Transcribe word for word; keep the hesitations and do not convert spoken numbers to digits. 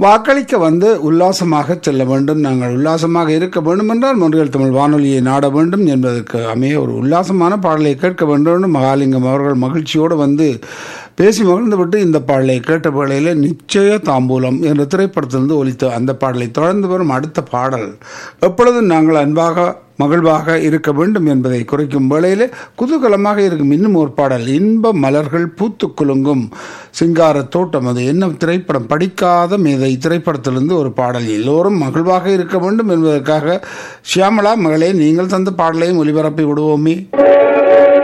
வாக்களிக்க வந்து உல்லாசமாக செல்ல வேண்டும், நாங்கள் உல்லாசமாக இருக்க வேண்டும் என்றால் மொன்றியல் தமிழ் வானொலியை நாட வேண்டும் என்பதற்கு அமைய ஒரு உல்லாசமான பாடலை கேட்க வேண்டும் என்று மகாலிங்கம் அவர்கள் மகிழ்ச்சியோடு வந்து பேசி மகிழ்ந்துவிட்டு இந்த பாடலை கேட்ட வேளையில் நிச்சய தாம்பூலம் என்ற திரைப்படத்திலிருந்து ஒலித்த அந்த பாடலை தொடர்ந்து வரும் அடுத்த பாடல் எப்பொழுதும் நாங்கள் அன்பாக மகிழ்வாக இருக்க வேண்டும் என்பதை குறைக்கும் வேளையில் குதூகலமாக இருக்கும் இன்னும் ஒரு பாடல் இன்ப மலர்கள் பூத்து குலுங்கும் சிங்கார தோட்டம். அது என்ன திரைப்படம்? படிக்காத மேதை திரைப்படத்திலிருந்து ஒரு பாடல். எல்லோரும் மகிழ்வாக இருக்க வேண்டும் என்பதற்காக ஷியாமலா மகளே நீங்கள் தந்த பாடலையும் ஒலிபரப்பி விடுவோமே.